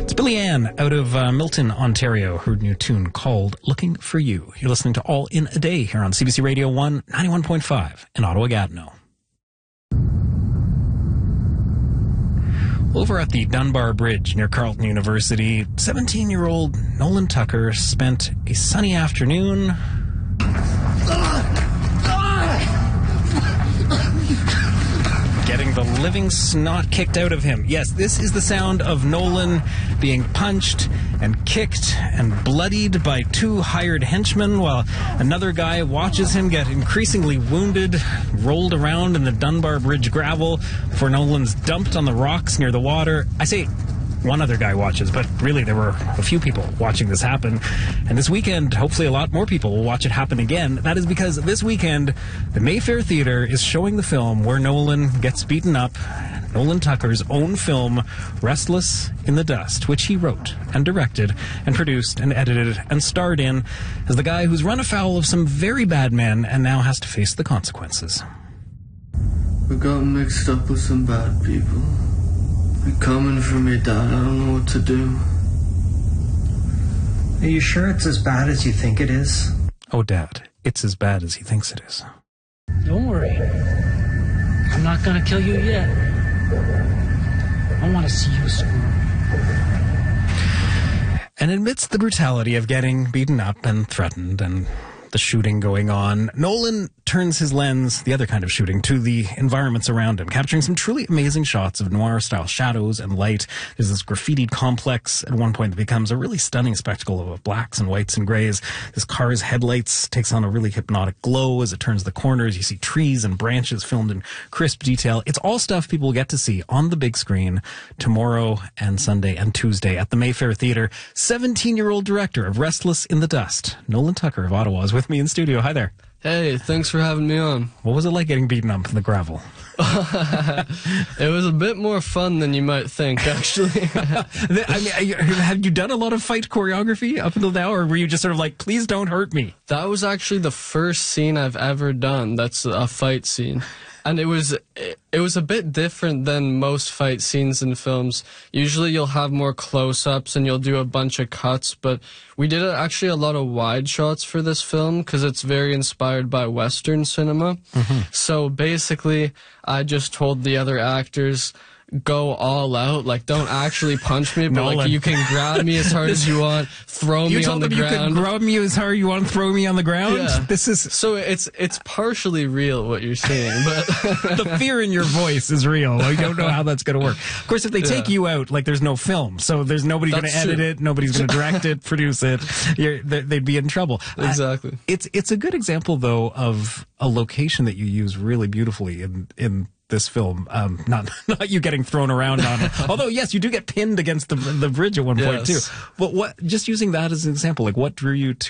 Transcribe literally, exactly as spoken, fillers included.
It's Billy Ann out of uh, Milton, Ontario. Her new tune called Looking for You. You're listening to All in a Day here on C B C Radio one, ninety-one point five in Ottawa-Gatineau. Over at the Dunbar Bridge near Carleton University, seventeen-year-old Nolan Tucker spent a sunny afternoon getting the living snot kicked out of him. Yes, this is the sound of Nolan being punched and kicked and bloodied by two hired henchmen while another guy watches him get increasingly wounded, rolled around in the Dunbar Bridge gravel before Nolan's dumped on the rocks near the water. I say one other guy watches, but really there were a few people watching this happen. And this weekend, hopefully a lot more people will watch it happen again. That is because this weekend, the Mayfair Theatre is showing the film where Nolan gets beaten up, Nolan Tucker's own film, Restless in the Dust, which he wrote and directed and produced and edited and starred in as the guy who's run afoul of some very bad men and now has to face the consequences. I got mixed up with some bad people. They're coming for me, Dad. I don't know what to do. Are you sure it's as bad as you think it is? Oh, Dad, it's as bad as he thinks it is. Don't worry. I'm not gonna kill you yet. I want to see you squirm. And amidst the brutality of getting beaten up and threatened and the shooting going on, Nolan turns his lens, the other kind of shooting, to the environments around him, capturing some truly amazing shots of noir-style shadows and light. There's this graffitied complex at one point that becomes a really stunning spectacle of blacks and whites and grays. This car's headlights takes on a really hypnotic glow as it turns the corners. You see trees and branches filmed in crisp detail. It's all stuff people get to see on the big screen tomorrow and Sunday and Tuesday at the Mayfair Theatre. seventeen-year-old director of Restless in the Dust, Nolan Tucker of Ottawa, is with me in studio. Hi there. Hey, thanks for having me on. What was it like getting beaten up in the gravel? It was a bit more fun than you might think, actually. I mean, have you done a lot of fight choreography up until now, or were you just sort of like, please don't hurt me? That was actually the first scene I've ever done that's a fight scene. And it was it was a bit different than most fight scenes in films. Usually you'll have more close-ups and you'll do a bunch of cuts, but we did actually a lot of wide shots for this film because it's very inspired by Western cinema. Mm-hmm. So basically, I just told the other actors, go all out. Like, don't actually punch me, but Nolan, like, you can grab me as hard as you want, throw me on the ground. You told them you can grab me as hard as you want, throw me on the ground? Yeah. This is... So it's it's partially real, what you're saying, but... The fear in your voice is real. I don't know how that's going to work. Of course, if they take yeah. you out, like, there's no film, so there's nobody going to edit true. it, nobody's going to direct it, produce it. You're, they'd be in trouble. Exactly. Uh, it's it's a good example, though, of a location that you use really beautifully in in this film. Um, not not you getting thrown around on it. Although, yes, you do get pinned against the the bridge at one point, yes. too. But what, just using that as an example, like, what drew you to